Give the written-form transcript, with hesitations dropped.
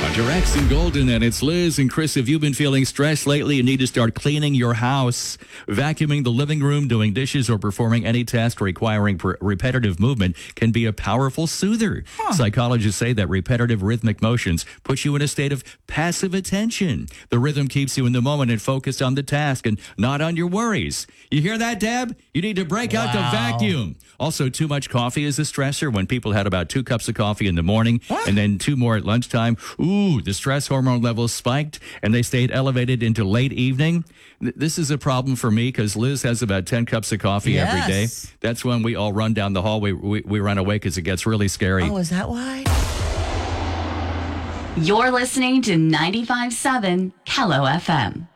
Dr. X and Golden, and it's Liz and Chris. If you've been feeling stressed lately, you need to start cleaning your house. Vacuuming the living room, doing dishes, or performing any task requiring repetitive movement can be a powerful soother. Psychologists say that repetitive rhythmic motions put you in a state of passive attention. The rhythm keeps you in the moment and focused on the task and not on your worries. You hear that, Deb? You need to break out the vacuum. Also, too much coffee is a stressor. When people had about 2 cups of coffee in the morning and then 2 more at lunchtime, the stress hormone levels spiked and they stayed elevated into late evening. This is a problem for me because Liz has about 10 cups of coffee every day. That's when we all run down the hallway. We run away because it gets really scary. Oh, is that why? You're listening to 95.7 Kello FM.